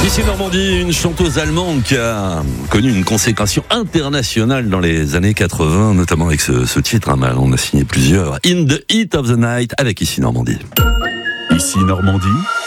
Ici Normandie, une chanteuse allemande qui a connu une consécration internationale dans les années 80, notamment avec ce titre. On a signé plusieurs. In the Heat of the Night avec Ici Normandie. Ici Normandie.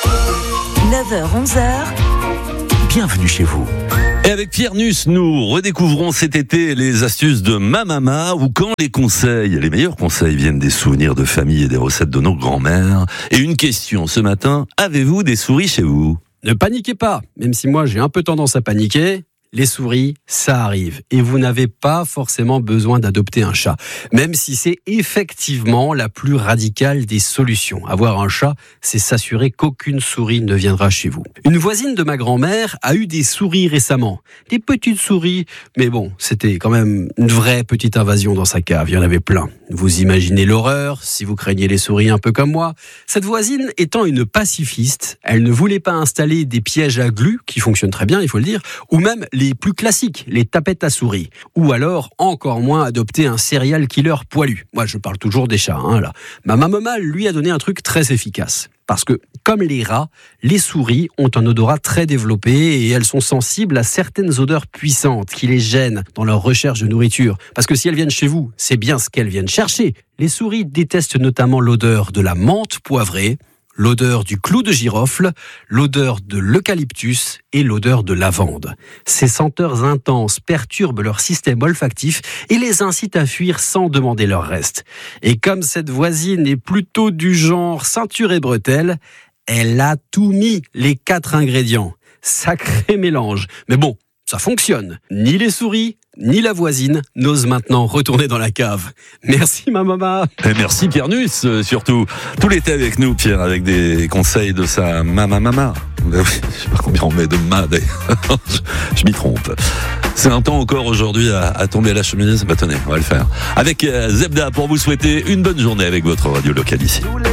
9h-11h. Bienvenue chez vous. Et avec Pierre Nuss, nous redécouvrons cet été les astuces de ma maman, ou quand les meilleurs conseils viennent des souvenirs de famille et des recettes de nos grands-mères. Et une question ce matin, avez-vous des souris chez vous ? Ne paniquez pas, même si moi j'ai un peu tendance à paniquer. Les souris, ça arrive. Et vous n'avez pas forcément besoin d'adopter un chat. Même si c'est effectivement la plus radicale des solutions. Avoir un chat, c'est s'assurer qu'aucune souris ne viendra chez vous. Une voisine de ma grand-mère a eu des souris récemment. Des petites souris, mais bon, c'était quand même une vraie petite invasion dans sa cave. Il y en avait plein. Vous imaginez l'horreur, si vous craignez les souris un peu comme moi. Cette voisine étant une pacifiste, elle ne voulait pas installer des pièges à glu, qui fonctionnent très bien, il faut le dire, ou même les plus classiques, les tapettes à souris. Ou alors, encore moins, adopter un serial killer poilu. Moi, je parle toujours des chats, là. Ma maman, lui, a donné un truc très efficace. Parce que, comme les rats, les souris ont un odorat très développé et elles sont sensibles à certaines odeurs puissantes qui les gênent dans leur recherche de nourriture. Parce que si elles viennent chez vous, c'est bien ce qu'elles viennent chercher. Les souris détestent notamment l'odeur de la menthe poivrée, l'odeur du clou de girofle, l'odeur de l'eucalyptus et l'odeur de lavande. Ces senteurs intenses perturbent leur système olfactif et les incitent à fuir sans demander leur reste. Et comme cette voisine est plutôt du genre ceinture et bretelles, elle a tout mis, les 4 ingrédients. Sacré mélange. Mais bon, ça fonctionne. Ni les souris, ni la voisine n'osent maintenant retourner dans la cave. Merci ma maman. Et merci Pierre Nuss, surtout. Tout l'été avec nous, Pierre, avec des conseils de sa maman. Je sais pas combien on met de ma d'ailleurs. Je m'y trompe. C'est un temps encore aujourd'hui à tomber à la cheminée. Bah tenez, on va le faire. Avec Zebda pour vous souhaiter une bonne journée avec votre radio locale ici.